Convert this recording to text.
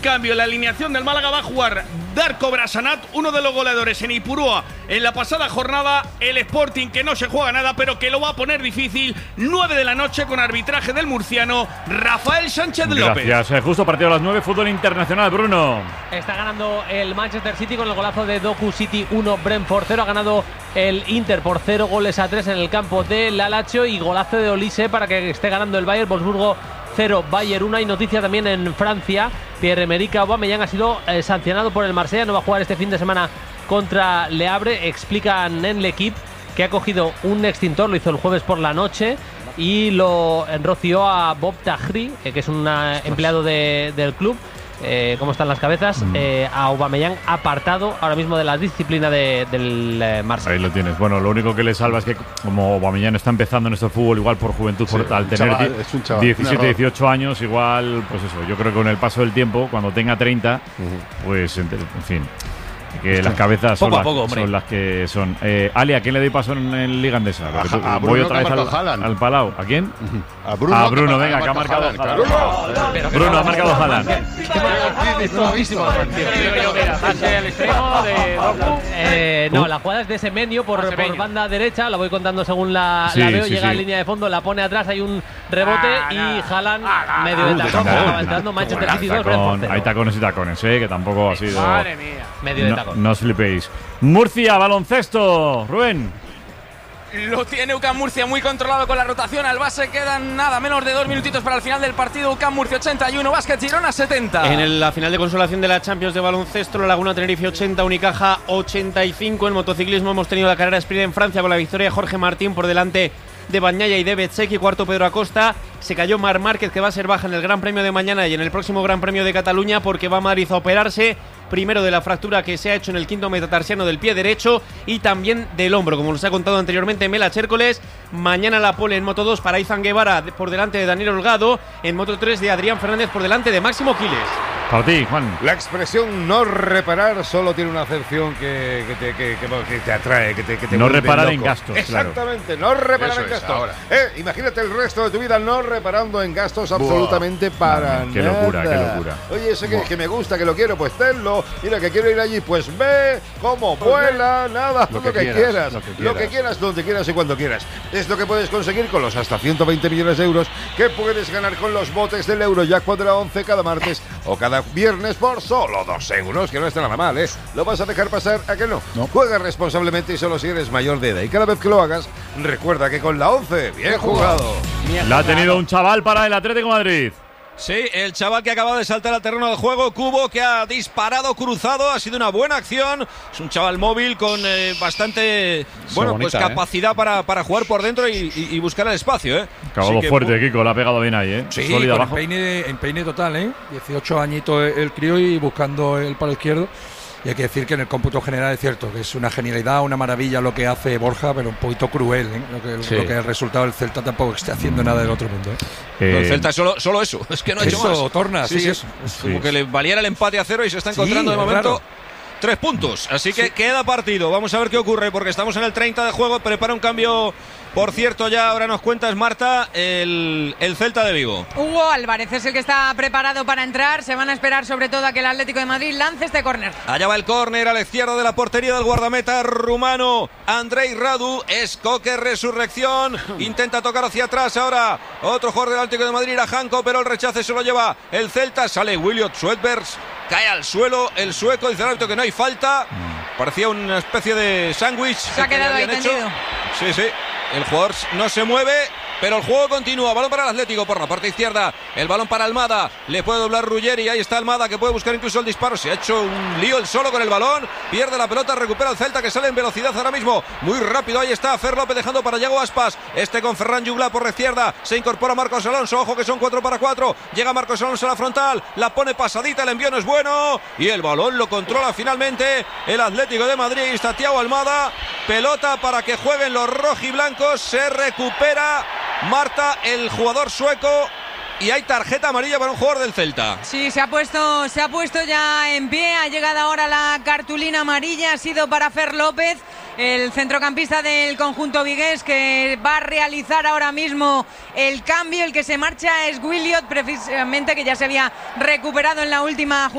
Cambio, la alineación del Málaga va a jugar Darko Brasanat, uno de los goleadores en Ipurúa en la pasada jornada. El Sporting, que no se juega nada, pero que lo va a poner difícil. 9 de la noche con arbitraje del murciano Rafael Sánchez López. Gracias, justo partido a las 9, fútbol internacional, Bruno. Está ganando el Manchester City con el golazo de Doku. City 1, Brentford 0. Ha ganado el Inter por 0-3 en el campo del Lazio y golazo de Olise para que esté ganando el Bayern. Wolfsburgo 0, Bayern 1. Hay noticia también en Francia. Pierre-Emerick Aubameyang ha sido sancionado por el Marsella. No va a jugar este fin de semana contra Le Havre. Explican en L'Equipe que ha cogido un extintor, lo hizo el jueves por la noche y lo enroció a Bob Tahri, que es un empleado del club. ¿Cómo están las cabezas? A Aubameyang apartado ahora mismo de la disciplina del Marsella. Ahí lo tienes. Bueno, lo único que le salva es que como Aubameyang está empezando en este fútbol, igual por juventud, sí, al tener 17, 18 años, igual, pues eso, yo creo que con el paso del tiempo, cuando tenga 30, pues, en fin, que las cabezas son las que son. Ali, ¿a quién le doy paso en Liga Andesa? A Bruno, voy otra vez al Palau. ¿A quién? A Bruno. A Bruno, venga, que ha marcado Haaland. Bruno ha marcado Haaland. No, la jugada es de Semenyo por banda derecha. La voy contando según la veo. Llega a línea de fondo, la pone atrás. Hay un rebote y Haaland medio de tacón. Acaba entrando Manchester City 2, Brentford 0. Hay tacones y tacones, que tampoco ha sido. Madre mía. Medio de tacón. No os flipéis. Murcia, baloncesto. Rubén. Lo tiene UCAM Murcia muy controlado con la rotación. Al base quedan nada menos de 2 minutitos para el final del partido. UCAM Murcia 81, Básquet Girona 70. En la final de consolación de la Champions de baloncesto, La Laguna Tenerife 80, Unicaja 85. En motociclismo hemos tenido la carrera sprint en Francia con la victoria de Jorge Martín por delante de Bagnaia y de Bezzecchi. Cuarto Pedro Acosta. Se cayó Marc Márquez, que va a ser baja en el Gran Premio de mañana y en el próximo Gran Premio de Cataluña, porque va a Madrid a operarse. Primero de la fractura que se ha hecho en el quinto metatarsiano del pie derecho y también del hombro, como nos ha contado anteriormente Mela Chércoles. Mañana la pole en Moto 2 para Izan Guevara por delante de Daniel Holgado. En Moto 3 de Adrián Fernández por delante de Máximo Quiles. Para ti, Juan. La expresión no reparar solo tiene una acepción que te atrae, que te no reparar loco. En gastos. Exactamente, claro. No reparar en gastos. Imagínate el resto de tu vida no reparando en gastos absolutamente para qué nada. Locura, qué locura. Oye, ese que me gusta, que lo quiero, pues tenlo. Mira, que quiero ir allí, pues ve, como vuela, nada, lo que quieras. Lo que quieras, donde quieras y cuando quieras. Es lo que puedes conseguir con los hasta 120 millones de euros que puedes ganar con los botes del Eurojackpot de la 11 cada martes o cada viernes por solo 2 euros, que no está nada mal, ¿eh? ¿Lo vas a dejar pasar? ¿A que no? Juega responsablemente y solo si eres mayor de edad. Y cada vez que lo hagas, recuerda que con la 11, bien jugado. La ha tenido un chaval para el Atlético de Madrid. Sí, el chaval que acaba de saltar al terreno de juego, Cubo, que ha disparado cruzado, ha sido una buena acción. Es un chaval móvil con bastante capacidad para jugar por dentro y buscar el espacio. Acabado fuerte, Kiko, la ha pegado bien ahí. Sí, sólida abajo. Empeine total, 18 años el crío y buscando el palo izquierdo. Y hay que decir que en el cómputo general es cierto que es una genialidad, una maravilla lo que hace Borja, pero un poquito cruel, lo que el resultado del Celta tampoco esté haciendo nada del otro mundo. El Celta es solo eso, es que no ha hecho más. Eso, torna, sí. Como que le valiera el empate a 0 y se está encontrando de momento 3 puntos. Así que queda partido, vamos a ver qué ocurre, porque estamos en el 30 de juego, prepara un cambio. Por cierto, ya ahora nos cuentas, Marta, el Celta de Vigo. Hugo Álvarez es el que está preparado para entrar. Se van a esperar sobre todo a que el Atlético de Madrid lance este córner. Allá va el córner a la izquierda de la portería del guardameta rumano Andrei Radu. Es Coque Resurrección. Intenta tocar hacia atrás ahora. Otro jugador del Atlético de Madrid, Janko, pero el rechace se lo lleva el Celta. Sale Williot Sweetbergs. Cae al suelo el sueco. Dice el árbitro que no hay falta. Parecía una especie de sándwich. Se ha quedado ahí tendido. Sí. El jugador no se mueve, pero el juego continúa. Balón para el Atlético por la parte izquierda. El balón para Almada. Le puede doblar Ruggeri. Ahí está Almada, que puede buscar incluso el disparo. Se ha hecho un lío el solo con el balón. Pierde la pelota, recupera el Celta, que sale en velocidad ahora mismo. Muy rápido. Ahí está Fer López dejando para Yago Aspas. Con Ferran Jugla por la izquierda. Se incorpora Marcos Alonso. Ojo que son 4 para 4. Llega Marcos Alonso a la frontal. La pone pasadita. El envío no es bueno. Y el balón lo controla finalmente el Atlético de Madrid. Ahí está Thiago Almada. Pelota para que jueguen los rojiblancos. Se recupera Marta, el jugador sueco. y hay tarjeta amarilla para un jugador del Celta. Sí, se ha puesto ya en pie. Ha llegado ahora la cartulina amarilla. Ha sido para Fer López, el centrocampista del conjunto vigués, que va a realizar ahora mismo el cambio. El que se marcha es Williot, precisamente, que ya se había recuperado en la última jugada.